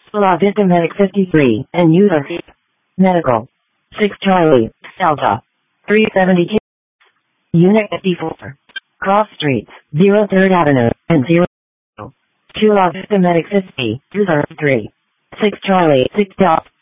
La Vista Medic 53, and user Medical 6 Charlie, Delta 370 Unit 54. Cross Streets, 03rd Avenue, and 0. 2 La Vista Medic 50, user 3. 6 Charlie, 6 Delta.